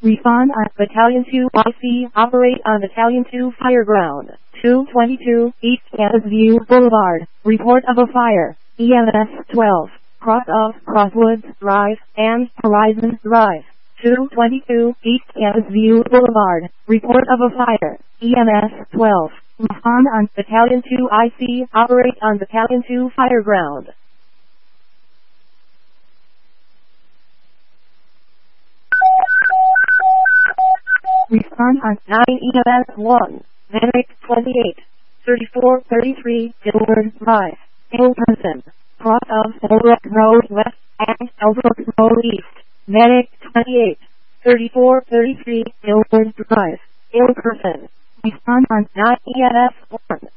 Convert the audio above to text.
Respond on Battalion 2 IC. Operate on Battalion 2 Fireground. 222 East Campbellsview Boulevard. Report of a fire. EMS 12. Cross of Crosswoods Drive and Horizon Drive. 222 East Campbellsview Boulevard. Report of a fire. EMS 12. Respond on Battalion 2 IC. Operate on Battalion 2 Fireground. Respond on 9 EMS 1. Medic 28. 3433 Gilbert Drive. Hilton. Cross of Elbrook Road West and Elbrook Road East. Medic 28. 3433 Gilbert Drive. Hilton. Respond on 9 EMS 1.